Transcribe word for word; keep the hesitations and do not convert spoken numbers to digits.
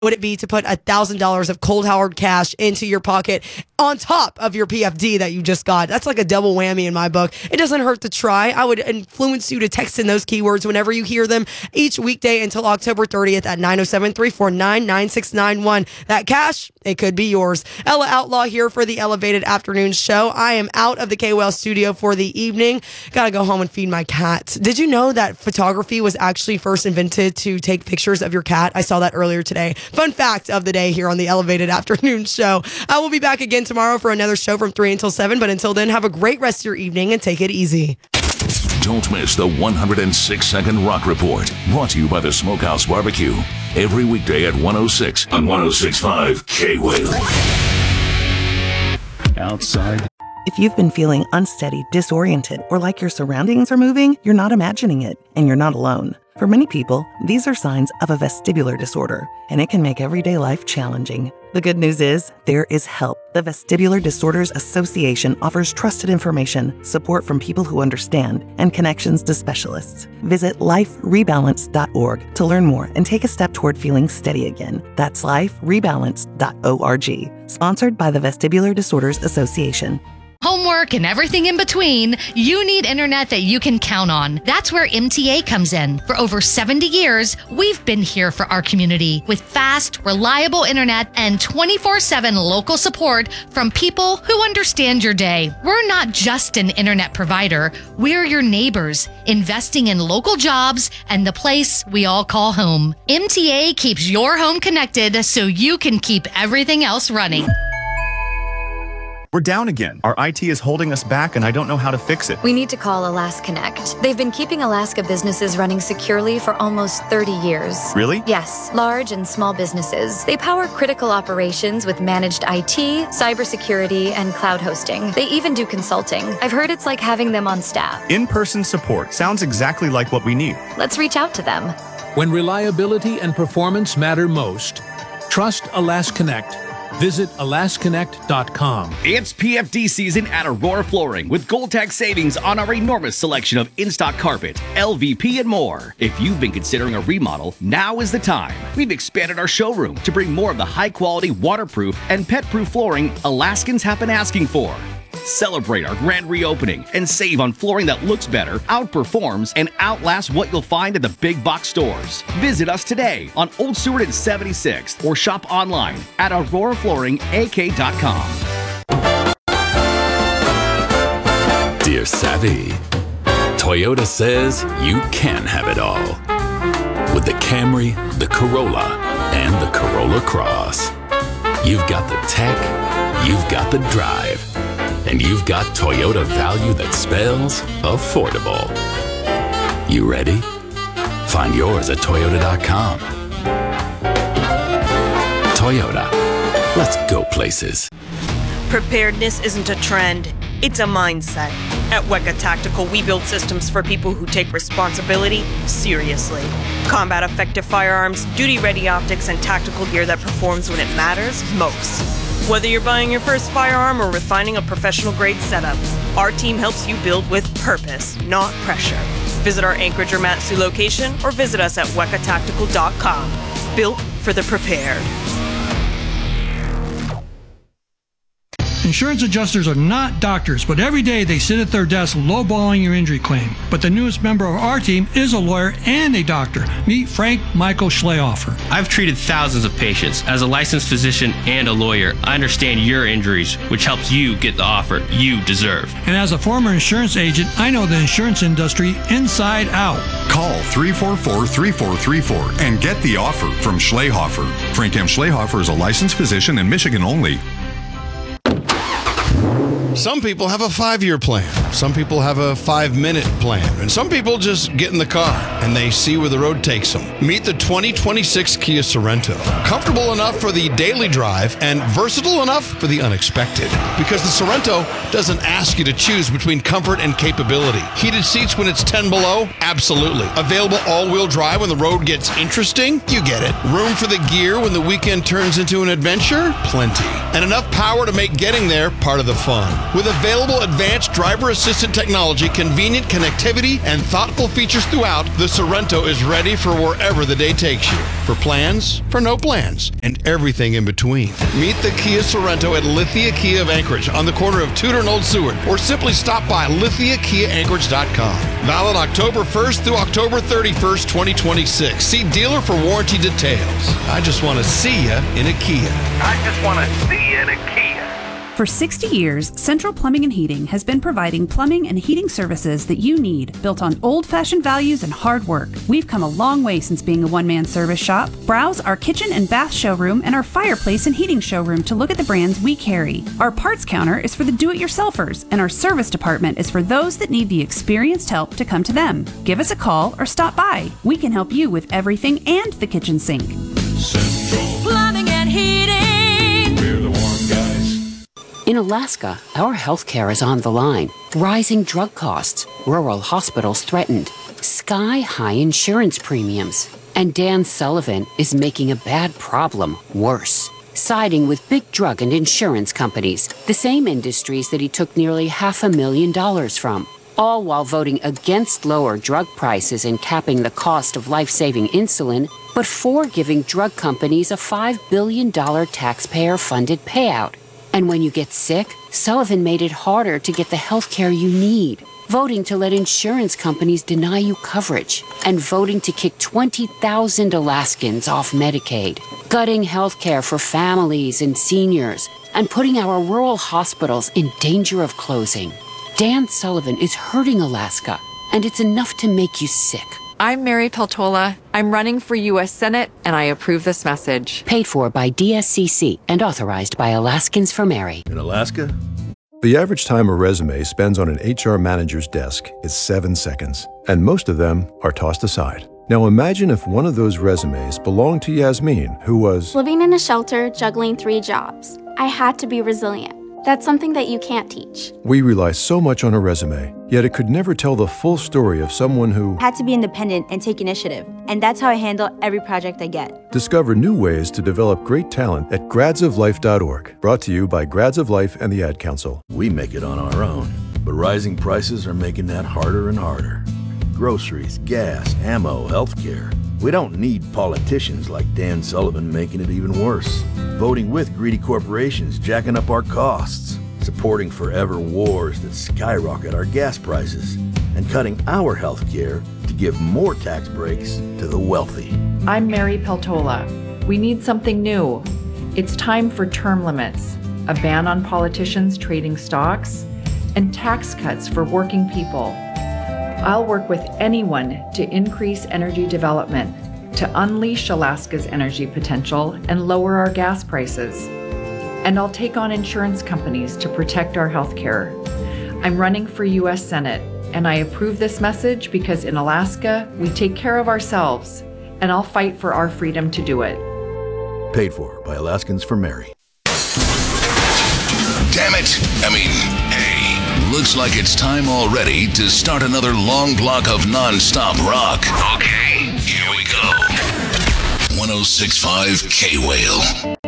would it be to put one thousand dollars of cold hard cash into your pocket on top of your P F D that you just got? That's like a double whammy in my book. It doesn't hurt to try. I would influence you to text in those keywords whenever you hear them each weekday until October thirtieth at nine oh seven, three four nine, nine six nine one. That cash, it could be yours. Ella Outlaw here for the Elevated Afternoon Show. I am out of the K W L studio for the evening. Gotta go home and feed my cat. Did you know that photography was actually first invented to take pictures of your cat? I saw that earlier today. Fun fact of the day here on the Elevated Afternoon Show. I will be back again tomorrow for another show from three until seven, but until then, have a great rest of your evening and take it easy. Don't miss the one hundred six second Rock Report, brought to you by the Smokehouse Barbecue. Every weekday at one oh six on one oh six point five K W L. Outside. If you've been feeling unsteady, disoriented, or like your surroundings are moving, you're not imagining it, and you're not alone. For many people, these are signs of a vestibular disorder, and it can make everyday life challenging. The good news is, there is help. The Vestibular Disorders Association offers trusted information, support from people who understand, and connections to specialists. Visit life rebalance dot org to learn more and take a step toward feeling steady again. That's life rebalance dot org. Sponsored by the Vestibular Disorders Association. Homework and everything in between, you need internet that you can count on. That's where M T A comes in. For over seventy years, we've been here for our community with fast, reliable internet and twenty-four seven local support from people who understand your day. We're not just an internet provider, we're your neighbors, investing in local jobs and the place we all call home. M T A keeps your home connected so you can keep everything else running. We're down again. Our I T is holding us back, and I don't know how to fix it. We need to call AlaskaConnect. They've been keeping Alaska businesses running securely for almost thirty years. Really? Yes, large and small businesses. They power critical operations with managed I T, cybersecurity, and cloud hosting. They even do consulting. I've heard it's like having them on staff. In-person support sounds exactly like what we need. Let's reach out to them. When reliability and performance matter most, trust AlaskaConnect. Visit alaska connect dot com. It's P F D season at Aurora Flooring with Gold Tag savings on our enormous selection of in-stock carpet, L V P, and more. If you've been considering a remodel, now is the time. We've expanded our showroom to bring more of the high-quality, waterproof, and pet-proof flooring Alaskans have been asking for. Celebrate our grand reopening and save on flooring that looks better, outperforms, and outlasts what you'll find at the big box stores. Visit us today on Old Seward and seventy-sixth or shop online at aurora flooring a k dot com. Dear Savvy, Toyota says you can have it all. With the Camry, the Corolla, and the Corolla Cross. You've got the tech, you've got the drive, and you've got Toyota value that spells affordable. You ready? Find yours at toyota dot com. Toyota, let's go places. Preparedness isn't a trend, it's a mindset. At Weka Tactical, we build systems for people who take responsibility seriously. Combat-effective firearms, duty-ready optics, and tactical gear that performs when it matters most. Whether you're buying your first firearm or refining a professional-grade setup, our team helps you build with purpose, not pressure. Visit our Anchorage or Matsu location or visit us at weka tactical dot com. Built for the prepared. Insurance adjusters are not doctors, but every day they sit at their desk lowballing your injury claim. But the newest member of our team is a lawyer and a doctor. Meet Frank Michael Schlehofer. I've treated thousands of patients. As a licensed physician and a lawyer, I understand your injuries, which helps you get the offer you deserve. And as a former insurance agent, I know the insurance industry inside out. Call three four four, three four three four and get the offer from Schlehofer. Frank M. Schlehofer is a licensed physician in Michigan only. Some people have a five-year plan. Some people have a five-minute plan. And some people just get in the car and they see where the road takes them. Meet the twenty twenty-six Kia Sorento. Comfortable enough for the daily drive and versatile enough for the unexpected. Because the Sorento doesn't ask you to choose between comfort and capability. Heated seats when it's ten below? Absolutely. Available all-wheel drive when the road gets interesting? You get it. Room for the gear when the weekend turns into an adventure? Plenty. And enough power to make getting there part of the fun. With available advanced driver assistance assistant technology, convenient connectivity, and thoughtful features throughout, the Sorrento is ready for wherever the day takes you. For plans, for no plans, and everything in between. Meet the Kia Sorrento at Lithia Kia of Anchorage on the corner of Tudor and Old Seward, or simply stop by Lithia Kia Anchorage dot com. Valid October first through October thirty-first, twenty twenty-six. See dealer for warranty details. I just want to see you in a Kia. I just want to see you in a Kia. For sixty years, Central Plumbing and Heating has been providing plumbing and heating services that you need, built on old-fashioned values and hard work. We've come a long way since being a one-man service shop. Browse our kitchen and bath showroom and our fireplace and heating showroom to look at the brands we carry. Our parts counter is for the do-it-yourselfers, and our service department is for those that need the experienced help to come to them. Give us a call or stop by. We can help you with everything and the kitchen sink. Central Plumbing and Heating. We're the warm guys. In Alaska, our healthcare is on the line. Rising drug costs, rural hospitals threatened, sky-high insurance premiums. And Dan Sullivan is making a bad problem worse, siding with big drug and insurance companies, the same industries that he took nearly half a million dollars from, all while voting against lower drug prices and capping the cost of life-saving insulin, but for giving drug companies a five billion dollars taxpayer-funded payout. And when you get sick, Sullivan made it harder to get the health care you need, voting to let insurance companies deny you coverage, and voting to kick twenty thousand Alaskans off Medicaid, gutting health care for families and seniors, and putting our rural hospitals in danger of closing. Dan Sullivan is hurting Alaska, and it's enough to make you sick. I'm Mary Peltola. I'm running for U S Senate, and I approve this message. Paid for by D S C C and authorized by Alaskans for Mary. In Alaska, the average time a resume spends on an H R manager's desk is seven seconds, and most of them are tossed aside. Now imagine if one of those resumes belonged to Yasmin, who was living in a shelter, juggling three jobs. I had to be resilient. That's something that you can't teach. We rely so much on a resume, yet it could never tell the full story of someone who had to be independent and take initiative. And that's how I handle every project I get. Discover new ways to develop great talent at grads of life dot org. Brought to you by Grads of Life and the Ad Council. We make it on our own, but rising prices are making that harder and harder. Groceries, gas, ammo, healthcare. We don't need politicians like Dan Sullivan making it even worse. Voting with greedy corporations jacking up our costs. Supporting forever wars that skyrocket our gas prices. And cutting our health care to give more tax breaks to the wealthy. I'm Mary Peltola. We need something new. It's time for term limits, a ban on politicians trading stocks, and tax cuts for working people. I'll work with anyone to increase energy development, to unleash Alaska's energy potential and lower our gas prices. And I'll take on insurance companies to protect our health care. I'm running for U S Senate, and I approve this message because in Alaska, we take care of ourselves, and I'll fight for our freedom to do it. Paid for by Alaskans for Mary. Damn it. I mean, hey. Looks like it's time already to start another long block of non-stop rock. Okay, here we go. one oh six point five K-Whale.